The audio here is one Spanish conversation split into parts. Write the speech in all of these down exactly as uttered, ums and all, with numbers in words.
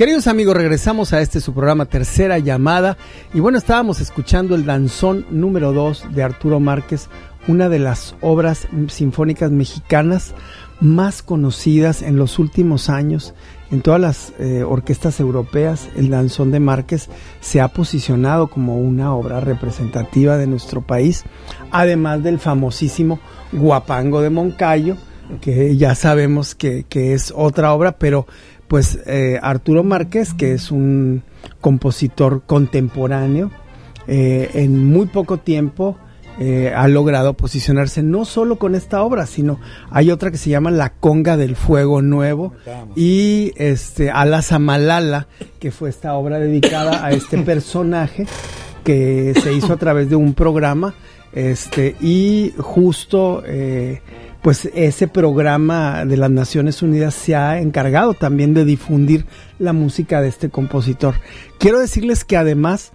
Queridos amigos, regresamos a este su programa Tercera Llamada. Y bueno, estábamos escuchando el danzón número dos de Arturo Márquez, una de las obras sinfónicas mexicanas más conocidas en los últimos años. En todas las eh, orquestas europeas, el danzón de Márquez se ha posicionado como una obra representativa de nuestro país, además del famosísimo Guapango de Moncayo, que ya sabemos que, que es otra obra, pero pues eh, Arturo Márquez, que es un compositor contemporáneo, eh, en muy poco tiempo eh, ha logrado posicionarse no solo con esta obra, sino hay otra que se llama La Conga del Fuego Nuevo y este Alas a Malala, que fue esta obra dedicada a este personaje que se hizo a través de un programa, este y justo eh, pues ese programa de las Naciones Unidas se ha encargado también de difundir la música de este compositor. Quiero decirles que además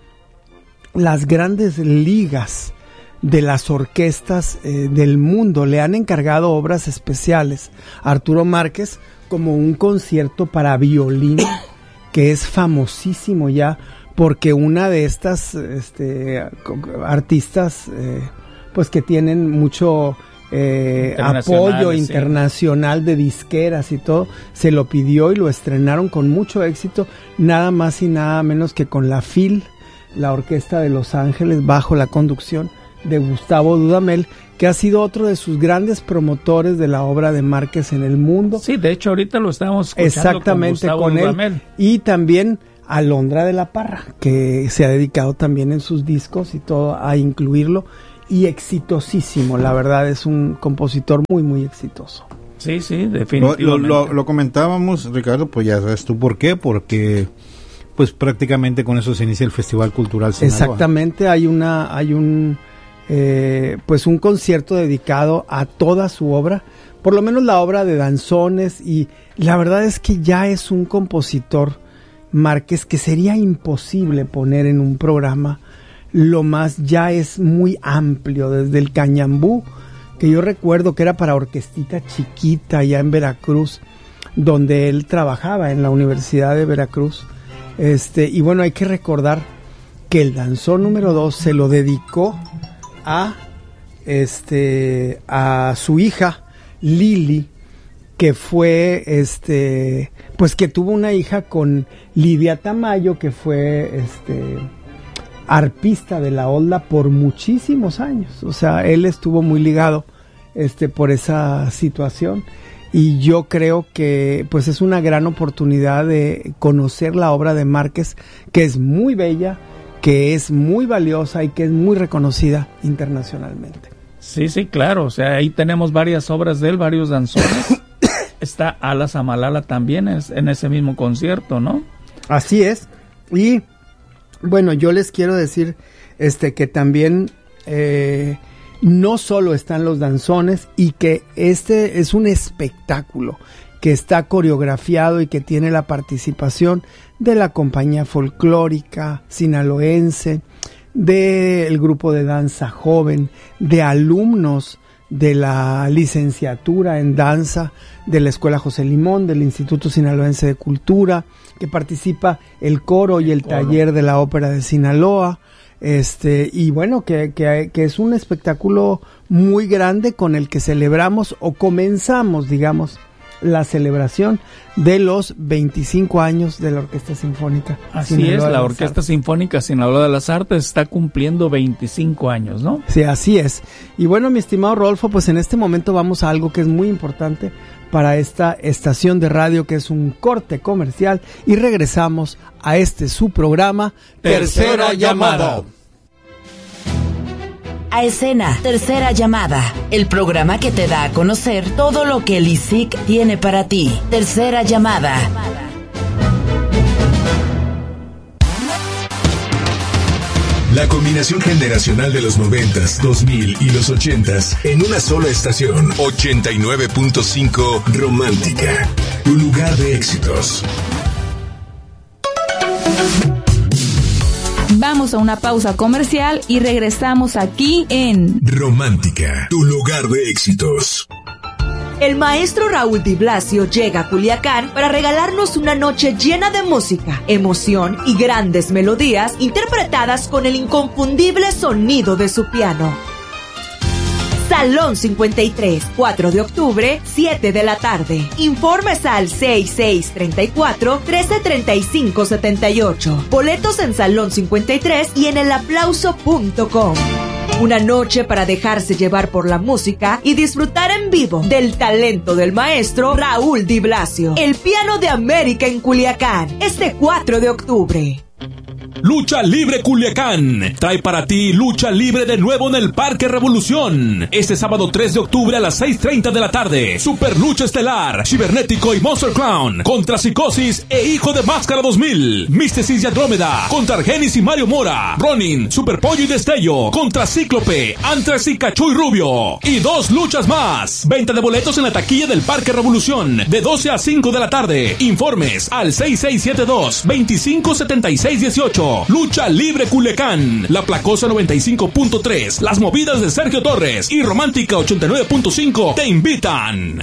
las grandes ligas de las orquestas eh, del mundo le han encargado obras especiales a Arturo Márquez, como un concierto para violín que es famosísimo ya, porque una de estas este, artistas eh, pues que tienen mucho Eh, apoyo sí. internacional de disqueras y todo, se lo pidió y lo estrenaron con mucho éxito, nada más y nada menos que con la Phil, la Orquesta de Los Ángeles, bajo la conducción de Gustavo Dudamel, que ha sido otro de sus grandes promotores de la obra de Márquez en el mundo. Sí, de hecho ahorita lo estamos escuchando exactamente con, con él Dudamel. Y también Alondra de la Parra, que se ha dedicado también en sus discos y todo a incluirlo. Y exitosísimo, la verdad, es un compositor muy, muy exitoso. Sí, sí, definitivamente. Lo, lo, lo comentábamos, Ricardo, pues ya sabes tú por qué, porque pues prácticamente con eso se inicia el Festival Cultural Sinaloa. Exactamente, hay una, hay un, eh, pues un concierto dedicado a toda su obra, por lo menos la obra de danzones, y la verdad es que ya es un compositor, Márquez, que sería imposible poner en un programa. Lo más ya es muy amplio, desde el Cañambú, que yo recuerdo que era para orquestita chiquita allá en Veracruz, donde él trabajaba en la Universidad de Veracruz. Este, y bueno, hay que recordar que el danzón número dos se lo dedicó a, este, a su hija Lili, que fue, este, pues que tuvo una hija con Lidia Tamayo, que fue, este, arpista de la Olda por muchísimos años. O sea, él estuvo muy ligado este por esa situación, y yo creo que pues es una gran oportunidad de conocer la obra de Márquez, que es muy bella, que es muy valiosa y que es muy reconocida internacionalmente. Sí, sí, claro, o sea, ahí tenemos varias obras de él, varios danzones. Está Alas a Malala también es en ese mismo concierto, ¿no? Así es. Y bueno, yo les quiero decir este que también eh, no solo están los danzones, y que este es un espectáculo que está coreografiado y que tiene la participación de la compañía folclórica sinaloense, del grupo de danza joven, de alumnos de la licenciatura en danza de la Escuela José Limón, del Instituto Sinaloense de Cultura, que participa el coro y el taller de la Ópera de Sinaloa, este y bueno, que, que, que es un espectáculo muy grande con el que celebramos o comenzamos, digamos, la celebración de los veinticinco años de la Orquesta Sinfónica. Así Sinaloa es, la Orquesta Sinfónica Sinaloa de las Artes está cumpliendo veinticinco años, ¿no? Sí, así es. Y bueno, mi estimado Rodolfo, pues en este momento vamos a algo que es muy importante para esta estación de radio, que es un corte comercial, y regresamos a este su programa Tercera Llamada. A escena, Tercera Llamada, el programa que te da a conocer todo lo que el I S I C tiene para ti. Tercera Llamada. La combinación generacional de los noventas, dos mil y los ochentas en una sola estación. ochenta y nueve punto cinco Romántica, tu lugar de éxitos. Vamos a una pausa comercial y regresamos aquí en Romántica, tu lugar de éxitos. El maestro Raúl Di Blasio llega a Culiacán para regalarnos una noche llena de música, emoción y grandes melodías interpretadas con el inconfundible sonido de su piano. Salón cincuenta y tres, cuatro de octubre, siete de la tarde. Informes al seis seis tres cuatro, uno tres tres cinco siete ocho. Boletos en Salón cincuenta y tres y en el aplauso punto com. Una noche para dejarse llevar por la música y disfrutar en vivo del talento del maestro Raúl Di Blasio. El piano de América en Culiacán, este cuatro de octubre. Lucha Libre Culiacán trae para ti lucha libre de nuevo en el Parque Revolución. Este sábado tres de octubre a las seis treinta de la tarde. Super lucha estelar, Cibernético y Monster Clown contra Psicosis e Hijo de Máscara dos mil. Místesis y Andrómeda contra Argenis y Mario Mora. Ronin, Super Pollo y Destello contra Cíclope, Antrax y Cachuy Rubio. Y dos luchas más. Venta de boletos en la taquilla del Parque Revolución de doce a cinco de la tarde. Informes al seis seis siete dos, veinticinco setenta y seis dieciocho. Lucha Libre Culiacán, La Placosa noventa y cinco punto tres, Las Movidas de Sergio Torres y Romántica ochenta y nueve punto cinco te invitan.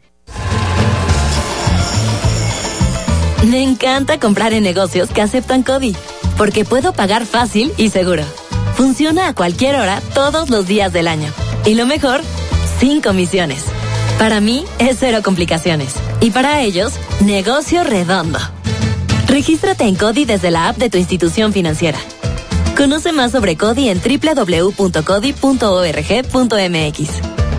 Me encanta comprar en negocios que aceptan CODI, porque puedo pagar fácil y seguro. Funciona a cualquier hora, todos los días del año. Y lo mejor, sin comisiones. Para mí es cero complicaciones. Y para ellos, negocio redondo. Regístrate en CODI desde la app de tu institución financiera. Conoce más sobre CODI en doble u doble u doble u punto codi punto org punto m x.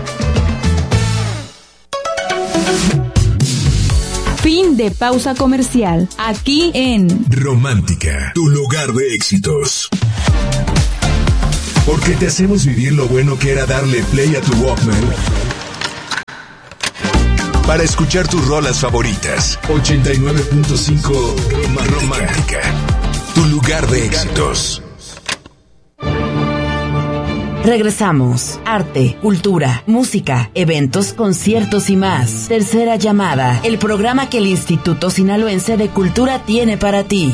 Fin de pausa comercial. Aquí en Romántica, tu lugar de éxitos. Porque te hacemos vivir lo bueno que era darle play a tu Walkman para escuchar tus rolas favoritas. ochenta y nueve punto cinco Romántica, tu lugar de éxitos. Regresamos. Arte, cultura, música, eventos, conciertos y más. Tercera llamada, el programa que el Instituto Sinaloense de Cultura tiene para ti.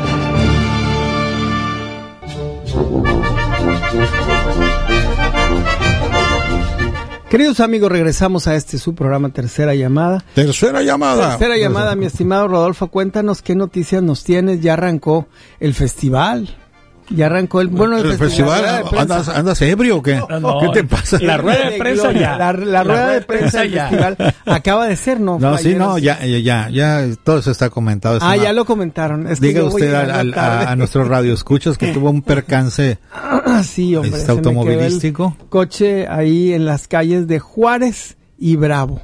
Queridos amigos, regresamos a este su programa Tercera Llamada. Tercera llamada. Tercera llamada, mi estimado Rodolfo, cuéntanos qué noticias nos tienes. Ya arrancó el festival. Ya arrancó el bueno el, el festival. festival ¿Andas, ¿Andas ebrio o qué? No, ¿Qué te pasa? La rueda de prensa ya. La, la, la rueda de prensa del festival acaba de ser, ¿no? No, sí, no, ya, ya, ya, ya, todo eso está comentado. Ah, ya lo comentaron. Es que diga usted a, a, a nuestro radio escuchas que tuvo un percance sí, hombre, este automovilístico. Coche ahí en las calles de Juárez y Bravo.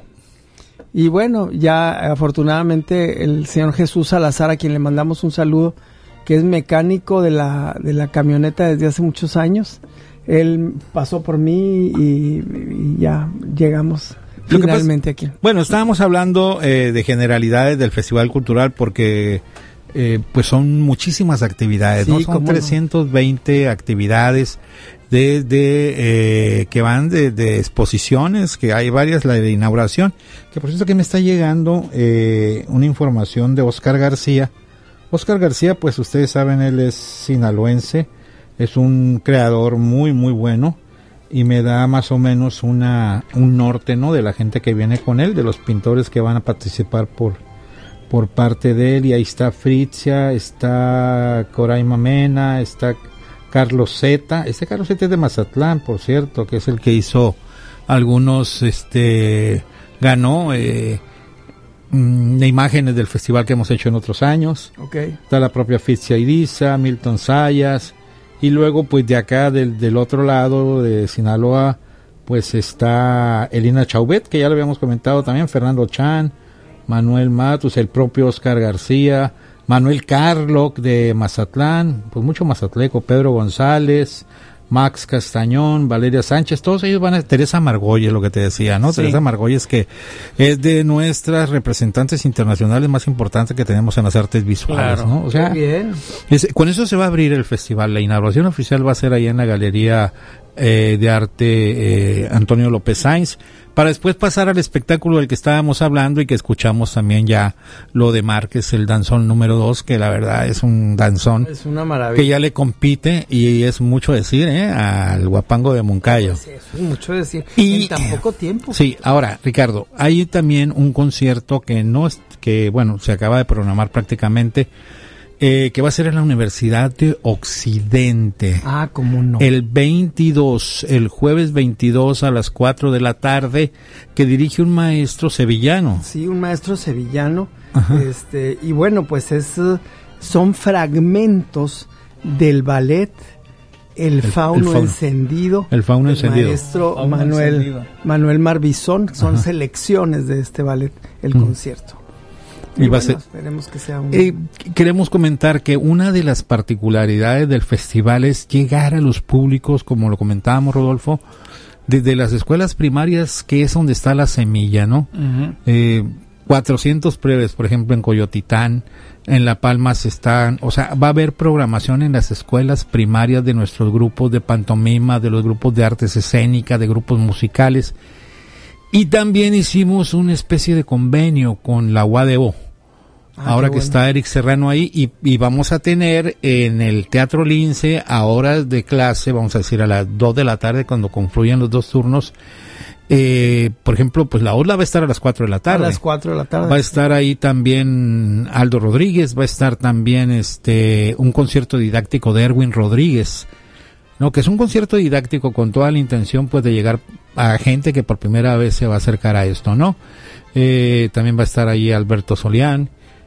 Y bueno, ya afortunadamente el señor Jesús Salazar, a quien le mandamos un saludo, que es mecánico de la de la camioneta desde hace muchos años. Él pasó por mí y, y ya llegamos Lo finalmente pasa, aquí. Bueno, estábamos hablando eh, de generalidades del Festival Cultural porque eh, pues son muchísimas actividades, sí, ¿no? Son trescientas veinte no? actividades de, de eh, que van de, de exposiciones, que hay varias, la de inauguración, que por cierto que me está llegando eh, una información de Oscar García. Oscar García, pues ustedes saben, él es sinaloense, es un creador muy muy bueno y me da más o menos una un norte, ¿no? De la gente que viene con él, de los pintores que van a participar por por parte de él. Y ahí está Fritzia, está Coraima Mena, está Carlos Zeta. Este Carlos Zeta es de Mazatlán, por cierto, que es el que hizo algunos, este, ganó eh, de imágenes del festival que hemos hecho en otros años. Okay. Está la propia Fritzia Iriza, Milton Sayas, y luego pues de acá del, del otro lado de Sinaloa pues está Elina Chauvet, que ya lo habíamos comentado también, Fernando Chan, Manuel Matus, el propio Oscar García, Manuel Carlock de Mazatlán, pues mucho mazatleco, Pedro González, Max Castañón, Valeria Sánchez, todos ellos van a... Teresa Margolles, lo que te decía, ¿no? Sí. Teresa Margolles, que es de nuestras representantes internacionales más importantes que tenemos en las artes visuales, claro, ¿no? O sea, bien. Es, con eso se va a abrir el festival. La inauguración oficial va a ser ahí en la Galería eh, de Arte eh, Antonio López Sainz, para después pasar al espectáculo del que estábamos hablando y que escuchamos también ya lo de Márquez, el danzón número dos, que la verdad es un danzón es una maravilla, que ya le compite, y es mucho decir, ¿eh? Al Guapango de Moncayo. Sí, eso es mucho decir, y, en tan poco tiempo. Sí, ahora, Ricardo, hay también un concierto que no es, que bueno, se acaba de programar prácticamente, Eh, que va a ser en la Universidad de Occidente. Ah, cómo no. El veintidós, el jueves veintidós a las cuatro de la tarde, que dirige un maestro sevillano. Sí, un maestro sevillano. Ajá. Este, y bueno, pues es, son fragmentos del ballet El, el, Fauno, el fauno Encendido. El Fauno el Encendido. Maestro Fauno Manuel, encendido. Manuel Marbizón. Son Ajá. selecciones de este ballet, el mm. concierto. Y, y va bueno, a ser, esperemos que sea un... eh, queremos comentar que una de las particularidades del festival es llegar a los públicos, como lo comentábamos, Rodolfo, desde las escuelas primarias, que es donde está la semilla, ¿no? Uh-huh. Eh, cuatrocientos prebes, por ejemplo, en Coyotitán, en La Palma se están, o sea, va a haber programación en las escuelas primarias de nuestros grupos de pantomima, de los grupos de artes escénicas, de grupos musicales. Y también hicimos una especie de convenio con la U A D O, ah, ahora que bueno. está Eric Serrano ahí, y, y vamos a tener en el Teatro Lince, a horas de clase, vamos a decir a las dos de la tarde, cuando confluyan los dos turnos, eh, por ejemplo, pues la Orla va a estar a las cuatro de la tarde. A las cuatro de la tarde. Va a estar ahí también Aldo Rodríguez, va a estar también este un concierto didáctico de Erwin Rodríguez, no, que es un concierto didáctico con toda la intención pues de llegar a gente que por primera vez se va a acercar a esto, ¿no? Eh, también va a estar ahí Alberto Solián,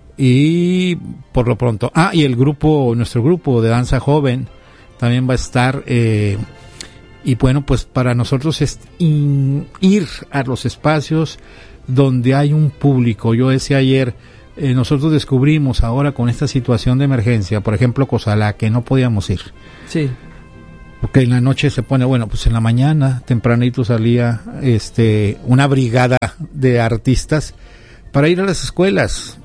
y por lo pronto, ah, y el grupo, nuestro grupo de danza joven también va a estar, eh, y bueno, pues para nosotros es in, ir a los espacios donde hay un público. Yo decía ayer, eh, nosotros descubrimos ahora con esta situación de emergencia, por ejemplo, Cozalá, que no podíamos ir. Sí. Porque en la noche se pone, bueno, pues en la mañana, tempranito salía este una brigada de artistas para ir a las escuelas.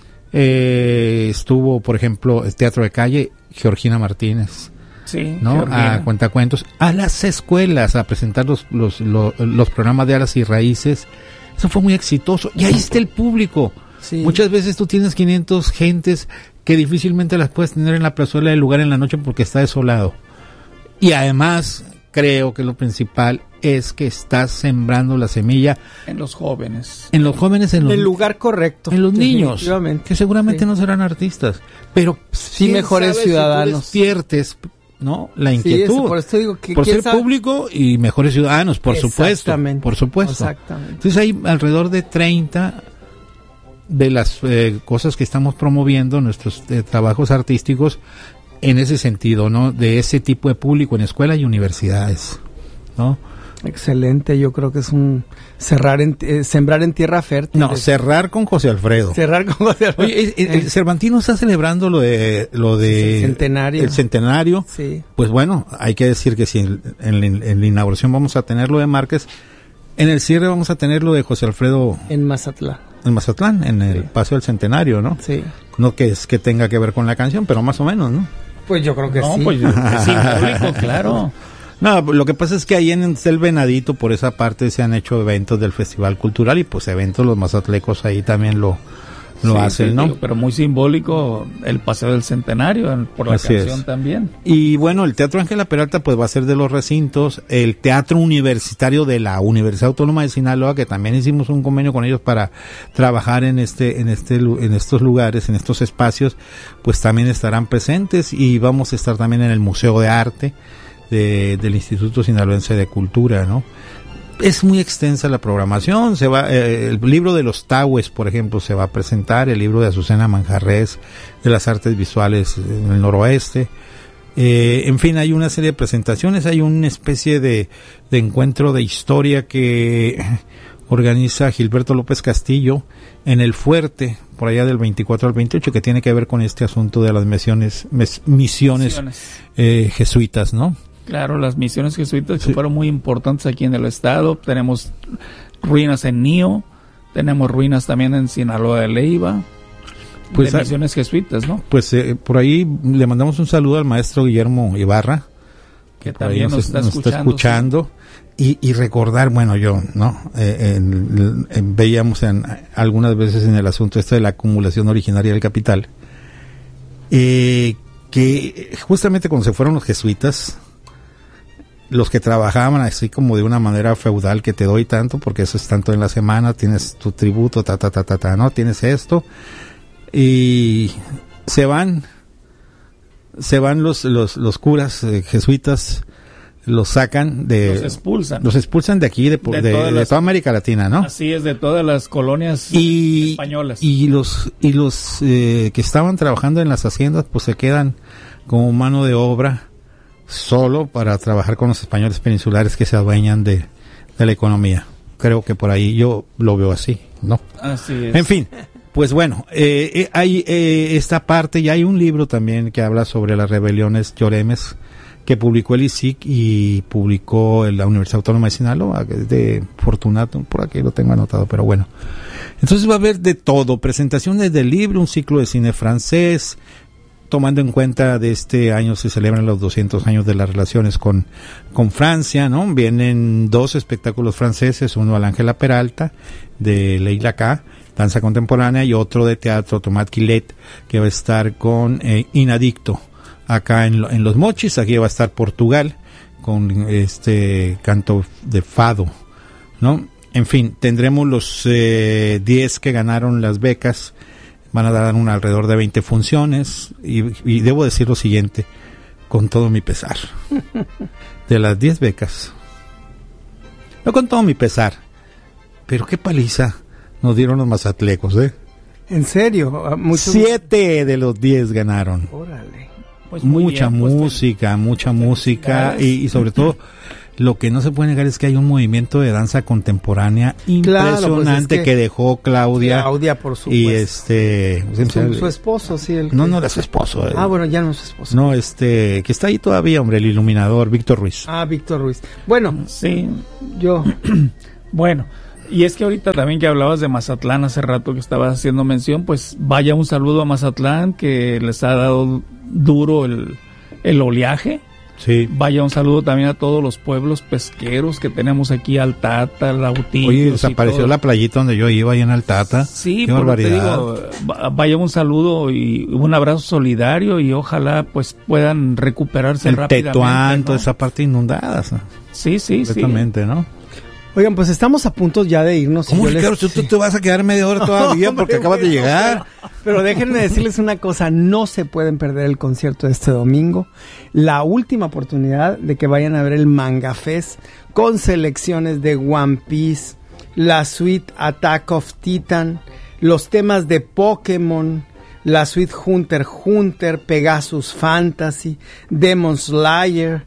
Eh, estuvo, por ejemplo, el Teatro de Calle, Georgina Martínez, sí, ¿no? Georgina. A cuentacuentos, a las escuelas, a presentar los, los, los, los programas de Alas y Raíces. Eso fue muy exitoso. Y ahí está el público. Sí. Muchas veces tú tienes quinientas gentes que difícilmente las puedes tener en la plazuela del lugar en la noche porque está desolado. Y además, creo que lo principal es que estás sembrando la semilla en los jóvenes. En los jóvenes, en los, el lugar correcto. En los niños, que seguramente sí. no serán artistas, pero sí mejores ciudadanos. Si despiertes, ¿no? La inquietud. Sí, eso, por esto digo que por ser sabe? público y mejores ciudadanos, por supuesto. Por supuesto. Exactamente. Entonces hay alrededor de treinta de las eh, cosas que estamos promoviendo, nuestros eh, trabajos artísticos, en ese sentido, ¿no? De ese tipo de público en escuelas y universidades, ¿no? Excelente, yo creo que es un cerrar en, eh, sembrar en tierra fértil. No, cerrar con José Alfredo. Cerrar con José Alfredo. Oye, el, el Cervantino está celebrando lo de lo de el centenario. El centenario. Sí. Pues bueno, hay que decir que si en, en, en la inauguración vamos a tener lo de Márquez, en el cierre vamos a tener lo de José Alfredo en Mazatlán. En Mazatlán, en el sí. Paseo del Centenario, ¿no? Sí. No que es que tenga que ver con la canción, pero más o menos, ¿no? Pues yo creo que no, sí. Pues es simbólico, claro. No, lo que pasa es que ahí en el Venadito, por esa parte, se han hecho eventos del Festival Cultural y pues eventos los mazatlecos ahí también lo, lo sí, hacen, sí, ¿no? Digo, pero muy simbólico el Paseo del Centenario, por la Así canción es. También. Y bueno, el Teatro Ángela Peralta pues va a ser de los recintos, el Teatro Universitario de la Universidad Autónoma de Sinaloa, que también hicimos un convenio con ellos para trabajar en este, en este, en estos lugares, en estos espacios, pues también estarán presentes, y vamos a estar también en el Museo de Arte de, del Instituto Sinaloense de Cultura, ¿no? Es muy extensa la programación. Se va, eh, el libro de los Tahues, por ejemplo, se va a presentar, el libro de Azucena Manjarrés, de las artes visuales en el noroeste. Eh, en fin, hay una serie de presentaciones, hay una especie de, de encuentro de historia que organiza Gilberto López Castillo en el Fuerte, por allá del veinticuatro al veintiocho, que tiene que ver con este asunto de las misiones, mes, misiones, misiones. Eh, jesuitas, ¿no? Claro, las misiones jesuitas Sí. que fueron muy importantes aquí en el estado. Tenemos ruinas en Nío, tenemos ruinas también en Sinaloa de Leiva, Pues, de misiones jesuitas, ¿no? Pues eh, por ahí le mandamos un saludo al maestro Guillermo Ibarra, que, que también nos, está, nos escuchando, está escuchando y, y recordar, bueno, yo, ¿no? Eh, en, en, veíamos en, algunas veces en el asunto este de la acumulación originaria del capital, eh, que justamente cuando se fueron los jesuitas, los que trabajaban así como de una manera feudal, que te doy tanto porque eso es tanto en la semana, tienes tu tributo, ta, ta, ta, ta, ta, ¿no? Tienes esto, y se van, se van los, los, los curas eh, jesuitas, los sacan de... Los expulsan. Los expulsan de aquí, de, de, de, toda, de las, toda América Latina, ¿no? Así es, de todas las colonias y, españolas. Y los, y los eh, que estaban trabajando en las haciendas, pues se quedan como mano de obra solo para trabajar con los españoles peninsulares que se adueñan de, de la economía. Creo que por ahí yo lo veo así, ¿no? Así es. En fin, pues bueno, eh, eh, hay eh, esta parte, y hay un libro también que habla sobre las rebeliones lloremes, que publicó el I S I C y publicó en la Universidad Autónoma de Sinaloa, de Fortunato, por aquí lo tengo anotado, pero bueno. Entonces va a haber de todo, presentaciones del libro, un ciclo de cine francés, tomando en cuenta de este año se celebran los doscientos años de las relaciones con, con Francia, ¿no? Vienen dos espectáculos franceses, uno al Ángela Peralta, de Leila K., danza contemporánea, y otro de teatro, Tomás Quilet, que va a estar con eh, Inadicto, acá en, en Los Mochis. Aquí va a estar Portugal, con este canto de fado, ¿no? En fin, tendremos los eh, diez que ganaron las becas. Van a dar un alrededor de veinte funciones, y, y debo decir lo siguiente, con todo mi pesar, de las diez becas, no con todo mi pesar, pero qué paliza nos dieron los mazatlecos, ¿eh? ¿En serio? ¿Mucho? Siete de los diez ganaron. Órale. Pues mucha bien, música, pues, mucha música, y, y sobre todo lo que no se puede negar es que hay un movimiento de danza contemporánea impresionante, claro, pues es que, que dejó Claudia. Claudia, por supuesto. Y este... Su, su esposo, sí. El no, que... no era su esposo. Eh. Ah, bueno, ya no es su esposo. No, este... Que está ahí todavía, hombre, el iluminador, Víctor Ruiz. Ah, Víctor Ruiz. Bueno, sí. Yo... bueno, y es que ahorita también que hablabas de Mazatlán hace rato que estabas haciendo mención, pues vaya un saludo a Mazatlán, que les ha dado duro el, el oleaje. Sí. Vaya un saludo también a todos los pueblos pesqueros que tenemos aquí, Altata, Lautillos. Oye, desapareció la playita donde yo iba ahí en Altata. Sí, qué barbaridad. Te digo, vaya un saludo y un abrazo solidario, y ojalá pues puedan recuperarse el rápidamente. Tetuán, ¿no? Toda esa parte inundada. Sí, sí, completamente, sí. ¿no? Oigan, pues estamos a punto ya de irnos. ¿Cómo que, les... claro, tú, tú te vas a quedar media hora todavía porque acabas de llegar? Pero, pero déjenme decirles una cosa, no se pueden perder el concierto de este domingo. La última oportunidad de que vayan a ver el Manga Fest con selecciones de One Piece, la suite Attack of Titan, los temas de Pokémon, la suite Hunter x Hunter, Pegasus Fantasy, Demon Slayer,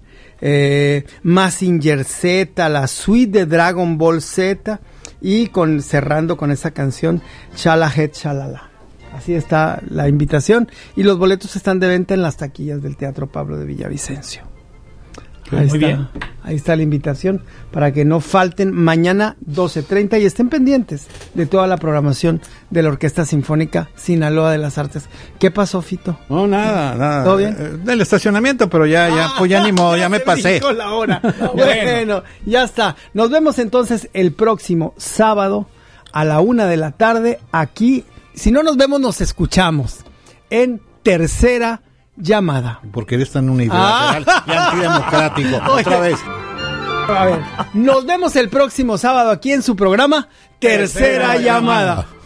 Eh, Mazinger Z, la suite de Dragon Ball Z, y con cerrando con esa canción Chala Het Chalala. Así está la invitación, y los boletos están de venta en las taquillas del Teatro Pablo de Villavicencio. Ahí Muy está, bien. Ahí está la invitación para que no falten mañana doce treinta, y estén pendientes de toda la programación de la Orquesta Sinfónica Sinaloa de las Artes. ¿Qué pasó, Fito? No, nada, nada. ¿Todo bien? Eh, del estacionamiento, pero ya, ya, ah, pues ya ni modo, ya, ya me pasé. La hora. Bueno, ya está. Nos vemos entonces el próximo sábado a la una de la tarde aquí. Si no nos vemos, nos escuchamos en Tercera Llamada. Porque eres tan unilateral ah. y antidemocrático. Oye, otra vez. A ver, nos vemos el próximo sábado aquí en su programa Tercera, Tercera Llamada. Llamada.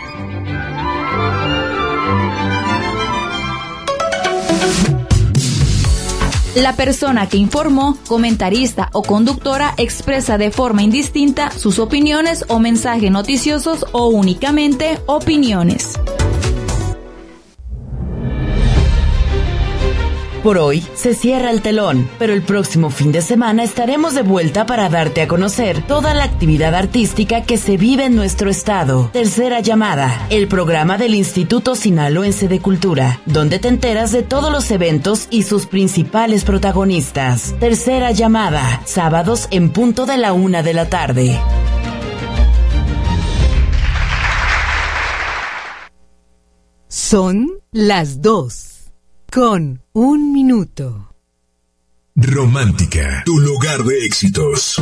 La persona que informó, comentarista o conductora expresa de forma indistinta sus opiniones o mensajes noticiosos o únicamente opiniones. Por hoy se cierra el telón, pero el próximo fin de semana estaremos de vuelta para darte a conocer toda la actividad artística que se vive en nuestro estado. Tercera Llamada, el programa del Instituto Sinaloense de Cultura, donde te enteras de todos los eventos y sus principales protagonistas. Tercera Llamada, sábados en punto de la una de la tarde. Son las dos. Con un minuto. Romántica, tu lugar de éxitos.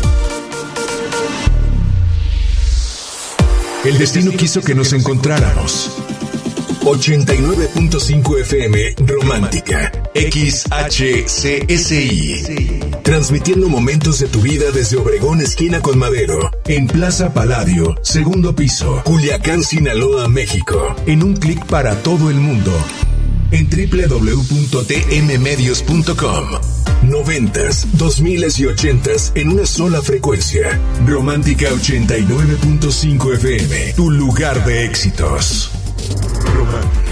El destino quiso que nos encontráramos. ochenta y nueve punto cinco F M Romántica, X H C S I. Transmitiendo momentos de tu vida desde Obregón, esquina con Madero, en Plaza Palladio, segundo piso, Culiacán, Sinaloa, México. En un clic para todo el mundo. En doble u doble u doble u punto t m medios punto com. Noventas, dos miles y ochentas en una sola frecuencia. Romántica ochenta y nueve punto cinco F M, tu lugar de éxitos. Romántica.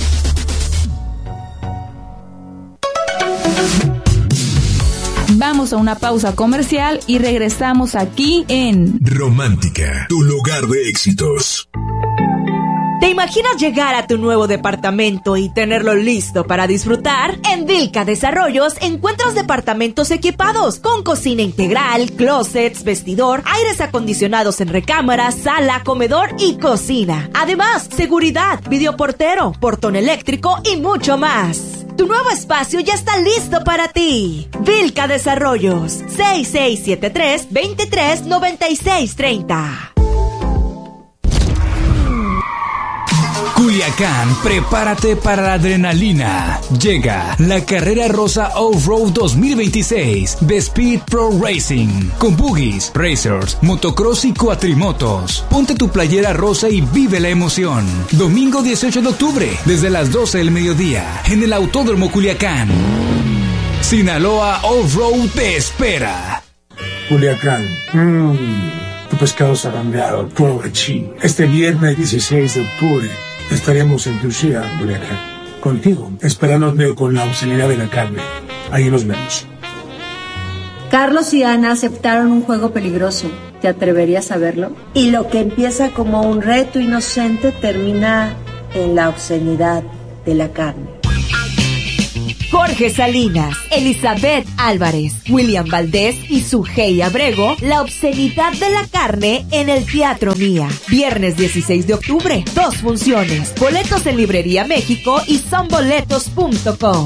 Vamos a una pausa comercial y regresamos aquí en Romántica, tu lugar de éxitos. ¿Te imaginas llegar a tu nuevo departamento y tenerlo listo para disfrutar? En Vilca Desarrollos encuentras departamentos equipados con cocina integral, closets, vestidor, aires acondicionados en recámara, sala, comedor y cocina. Además, seguridad, videoportero, portón eléctrico y mucho más. Tu nuevo espacio ya está listo para ti. Vilca Desarrollos, seis seis siete tres, veintitrés noventa y seis treinta. Culiacán, prepárate para la adrenalina. Llega la Carrera Rosa Off-Road dos mil veintiséis de Speed Pro Racing, con buggies, racers, motocross y cuatrimotos. Ponte tu playera rosa y vive la emoción. Domingo dieciocho de octubre, desde las doce del mediodía, en el Autódromo Culiacán. Sinaloa Off-Road te espera. Culiacán, mmm, tu pescado zarandeado, pobre chino. Este viernes dieciséis de octubre estaremos en tu ciudad, Culiacán, contigo, esperándote con la auxiliar de la carne. Ahí nos vemos. Carlos y Ana aceptaron un juego peligroso. ¿Te atreverías a verlo? Y lo que empieza como un reto inocente termina en la obscenidad de la carne. Jorge Salinas, Elizabeth Álvarez, William Valdés y Sujei Abrego, la obscenidad de la carne en el Teatro Mía. Viernes dieciséis de octubre, dos funciones. Boletos en Librería México y sonboletos punto com.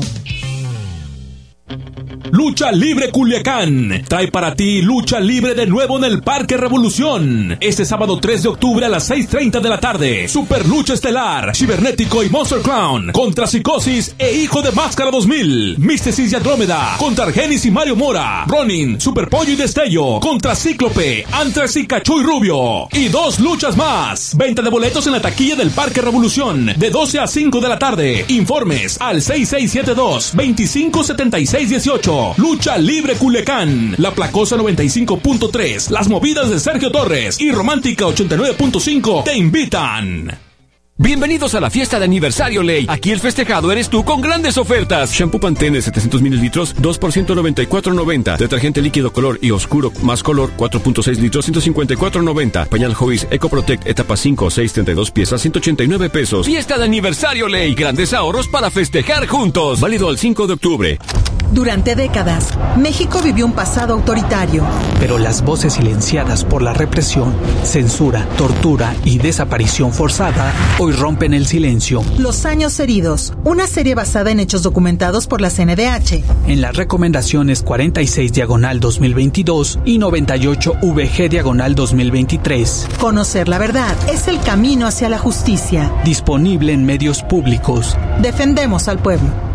Lucha Libre Culiacán trae para ti lucha libre de nuevo en el Parque Revolución. Este sábado tres de octubre a las seis treinta de la tarde. Super lucha estelar, Cibernético y Monster Clown contra Psicosis e Hijo de Máscara dos mil. Místesis y Andrómeda contra Argenis y Mario Mora. Ronin, Super Pollo y Destello contra Cíclope, Antrax y Cachuy Rubio. Y dos luchas más. Venta de boletos en la taquilla del Parque Revolución de doce a cinco de la tarde. Informes al seis seis siete dos, veinticinco setenta y seis dieciocho. Lucha Libre Culiacán, La Placosa noventa y cinco punto tres, Las Movidas de Sergio Torres y Romántica ochenta y nueve punto cinco te invitan. Bienvenidos a la fiesta de aniversario Ley. Aquí el festejado eres tú con grandes ofertas. Shampoo Pantene setecientos mililitros, dos por ciento noventa y cuatro noventa. Detergente líquido color y oscuro más color, cuatro punto seis litros, ciento cincuenta y cuatro noventa. Pañal Joyce Eco Protect etapa cinco, seis, treinta y dos piezas, ciento ochenta y nueve pesos. Fiesta de aniversario Ley. Grandes ahorros para festejar juntos. Válido al cinco de octubre. Durante décadas, México vivió un pasado autoritario. Pero las voces silenciadas por la represión, censura, tortura y desaparición forzada hoy rompen el silencio. Los años heridos, una serie basada en hechos documentados por la C N D H. En las recomendaciones cuarenta y seis diagonal dos mil veintidós y noventa y ocho V G diagonal dos mil veintitrés. Conocer la verdad es el camino hacia la justicia. Disponible en medios públicos. Defendemos al pueblo.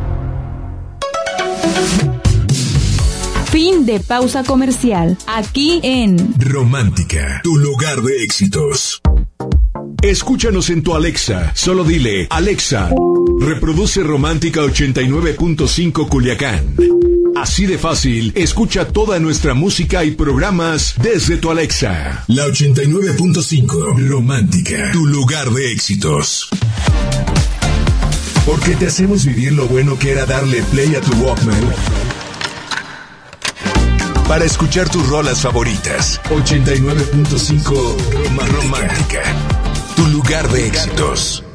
Fin de pausa comercial. Aquí en Romántica, tu lugar de éxitos. Escúchanos en tu Alexa. Solo dile, Alexa, reproduce Romántica ochenta y nueve punto cinco Culiacán. Así de fácil, escucha toda nuestra música y programas desde tu Alexa. La ochenta y nueve punto cinco, Romántica, tu lugar de éxitos. Porque te hacemos vivir lo bueno que era darle play a tu Walkman para escuchar tus rolas favoritas. ochenta y nueve punto cinco Romántica, tu lugar de éxitos.